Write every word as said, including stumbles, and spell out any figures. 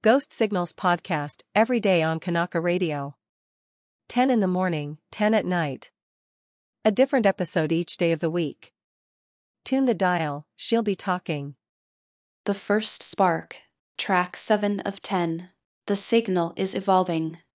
Ghost Signals podcast every day on Kanaka Radio. ten in the morning, ten at night. A different episode each day of the week. Tune the dial, she'll be talking. The First Spark, track seven of ten. The signal is evolving.